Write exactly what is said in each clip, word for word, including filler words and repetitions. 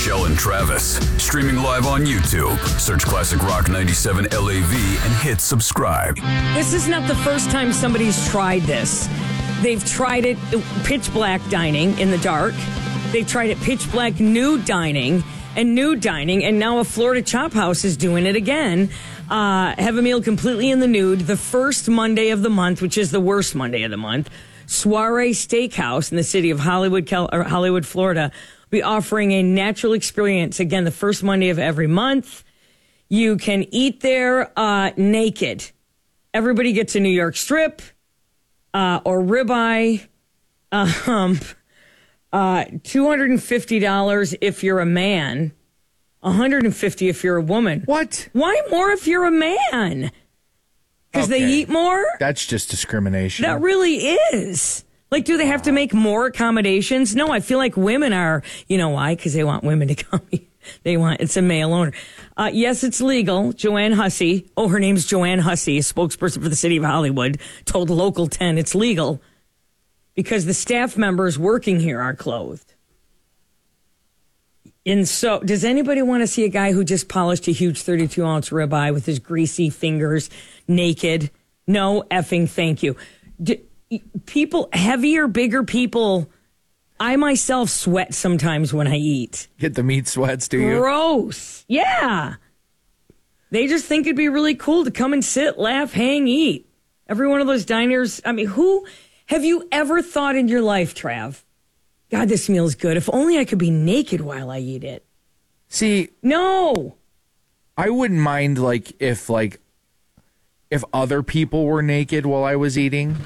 Michelle and Travis. Streaming live on YouTube. Search Classic Rock ninety-seven L A V and hit subscribe. This is not the first time somebody's tried this. They've tried it pitch black dining in the dark. They've tried it pitch black nude dining and nude dining. And now a Florida Chop House is doing it again. Uh, have a meal completely in the nude. The first Monday of the month, which is the worst Monday of the month. Soiree Steakhouse in the city of Hollywood, Cal- or Hollywood, Florida, will be offering a natural experience again the first Monday of every month. You can eat there uh, naked. Everybody gets a New York strip uh, or ribeye. Um, uh, two hundred fifty dollars if you're a man. one hundred fifty dollars if you're a woman. What? Why more if you're a man? Because Okay. they eat more? That's just discrimination. That really is. Like, do they have to make more accommodations? No, I feel like women are, you know why? Because they want women to come. They want, it's a male owner. Uh, yes, it's legal. Joanne Hussey, oh, her name's Joanne Hussey, a spokesperson for the city of Hollywood, told Local ten it's legal because the staff members working here are clothed. And so, does anybody want to see a guy who just polished a huge thirty-two ounce ribeye with his greasy fingers naked? No effing thank you. D- people, heavier, bigger people, I myself sweat sometimes when I eat. Get the meat sweats, do you? Gross. Yeah. They just think it'd be really cool to come and sit, laugh, hang, eat. Every one of those diners. I mean, who have you ever thought in your life, Trav? God, this meal's good. If only I could be naked while I eat it. See, no. I wouldn't mind like if like if other people were naked while I was eating,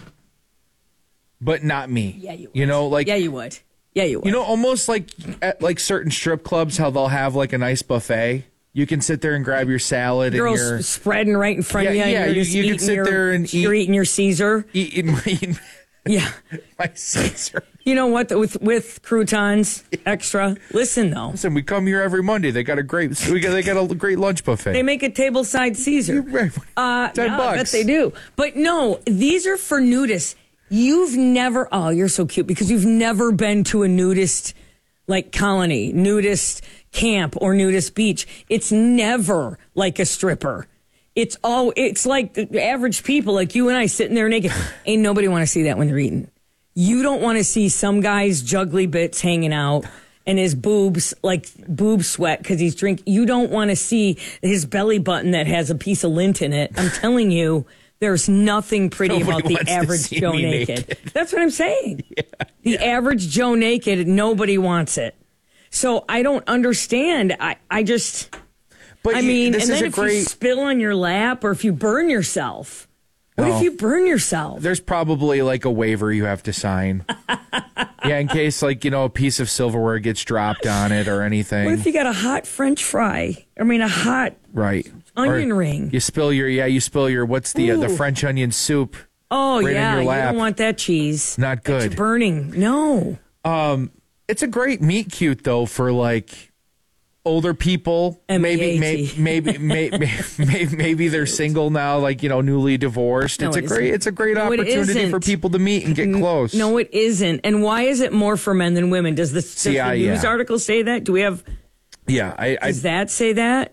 but not me. Yeah, you would. You know, like yeah, you would. Yeah, you would. You know, almost like at like certain strip clubs, how they'll have like a nice buffet. You can sit there and grab your salad Girls and your spreading right in front yeah, of you. Yeah, and you, you're you can eating sit your, there and you're eat, eating your Caesar. Eat, eat, eat yeah, my Caesar. You know what? With with croutons extra. Listen though. Listen, we come here every Monday. They got a great we got they got a great lunch buffet. They make a tableside Caesar. Uh, Ten yeah, bucks. I bet they do. But no, these are for nudists. You've never. Oh, you're so cute because you've never been to a nudist like colony, nudist camp, or nudist beach. It's never like a stripper. It's all. It's like the average people, like you and I, sitting there naked. Ain't nobody want to see that when they're eating. You don't want to see some guy's juggly bits hanging out and his boobs, like boob sweat because he's drinking. You don't want to see his belly button that has a piece of lint in it. I'm telling you, there's nothing pretty Nobody about the average Joe naked. naked. That's what I'm saying. Yeah, the yeah. average Joe naked, nobody wants it. So I don't understand. I, I just, But I you, mean, and this then is a if great. you spill on your lap or if you burn yourself. What Oh. if you burn yourself? There's probably like a waiver you have to sign. Yeah, in case like, you know, a piece of silverware gets dropped on it or anything. What if you got a hot French fry? I mean, a hot right. onion Or ring. You spill your yeah, you spill your what's the uh, the Ooh. French onion soup. Oh, right in yeah. your You lap. don't want that cheese. Not That's good. burning. No. Um it's a great meet cute though for like older people. Maybe maybe maybe maybe maybe, maybe they're single now, like, you know, newly divorced. No, it's a it great isn't. it's a great No, it opportunity isn't. for people to meet and get close. No, it isn't. And why is it more for men than women? Does the, does See, the I- news yeah. article say that? Do we have, Yeah, I, I does that say that?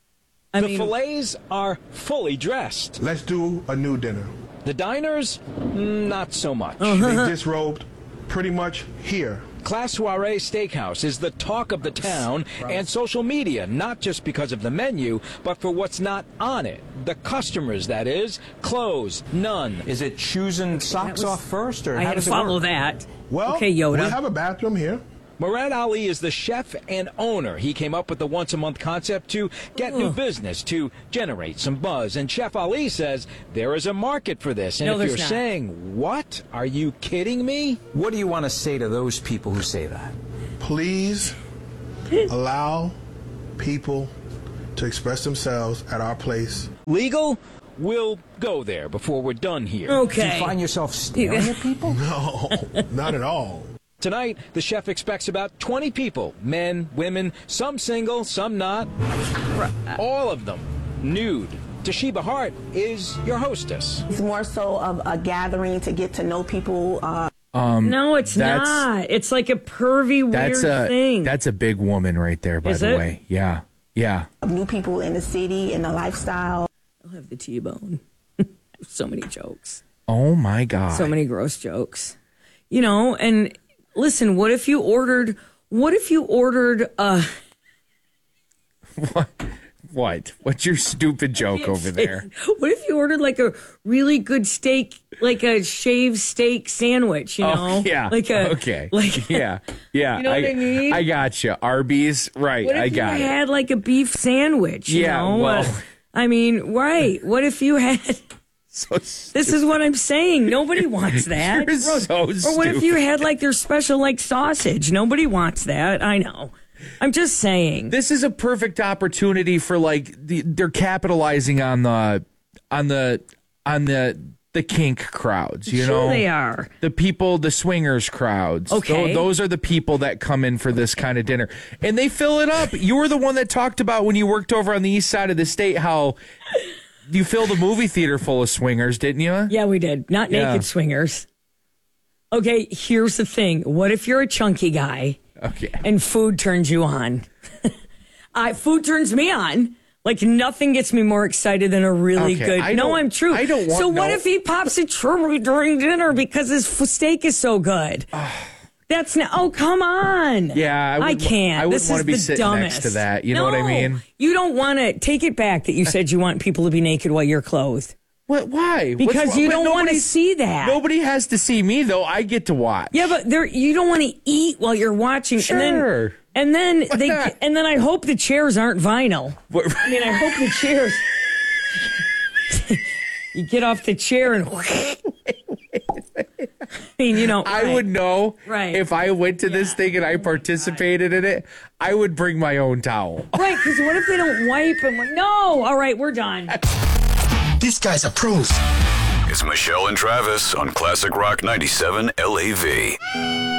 I the mean, fillets are fully dressed. Let's do a new dinner. The diners, mm, not so much. They disrobed pretty much here. Class Soiree Steakhouse is the talk of the town and social media, not just because of the menu, but for what's not on it. The customers, that is. Clothes, none. Is it choosing socks was- off first, or I how had to does it follow work? that. Well, okay, Yoda. we have a bathroom here. Murad Ali is the chef and owner. He came up with the once-a-month concept to get new Ugh. business, to generate some buzz. And Chef Ali says there is a market for this. And No, if there's you're not. saying, what? Are you kidding me? What do you want to say to those people who say that? Please allow people to express themselves at our place. Legal? We'll go there before we're done here. Do Okay. you find yourself staring at people? No, not at all. Tonight, the chef expects about twenty people, men, women, some single, some not. All of them nude. Toshiba Hart is your hostess. It's more so of a gathering to get to know people. Uh, Um, no, it's that's, not. It's like a pervy, weird that's a, thing. That's a big woman right there, by Is the it? way. Yeah. Yeah. New people in the city and the lifestyle. I'll have the T-bone. So many jokes. Oh, my God. So many gross jokes. You know, and listen, what if you ordered, what if you ordered, uh... What? What? What's your stupid joke over there? What if you ordered like a really good steak, like a shaved steak sandwich, you know? Oh, yeah. Like a, okay. Like, yeah. Yeah. You know I, what I mean? I got you. Arby's. Right. What if I got you it. had like a beef sandwich, you Yeah, know? well- Uh, I mean, right. What if you had... So This is what I'm saying. Nobody wants that. You're so Or what if you stupid. had like their special like sausage? Nobody wants that. I know. I'm just saying. This is a perfect opportunity for like the, they're capitalizing on the on the on the the kink crowds, you Sure know. they are. The people, the swingers crowds. Okay. Tho- those are the people that come in for this kind of dinner. And they fill it up. You were the one that talked about when you worked over on the east side of the state how you filled a movie theater full of swingers, didn't you? Yeah, we did. Not Yeah. naked swingers. Okay, here's the thing. What if you're a chunky guy Okay. and food turns you on? I food turns me on. Like nothing gets me more excited than a really Okay, good. I No, don't- I'm true. I don't want- So what no. if he pops a cherry during dinner because his f- steak is so good? That's not. Oh, come on. Yeah, I I, wouldn't- can't. I wouldn't This wanna is be the sitting next dumbest. to that. You know what I No, mean? You don't want to take it back that you said you want people to be naked while you're clothed. What? Why? What's Because wrong- you but don't want to nobody's- see that. Nobody has to see me though. I get to watch. Yeah, but there you don't want to eat while you're watching. Sure. And then, and then they not? and then I hope the chairs aren't vinyl. What- I mean, I hope the chairs. You get off the chair and. I mean, you know. I right. would know Right. if I went to this Yeah. thing and I participated in it. I would bring my own towel. Right, because what if they don't wipe and we're, no? All right, we're done. These guys are pros. It's Michelle and Travis on Classic Rock ninety-seven L A V.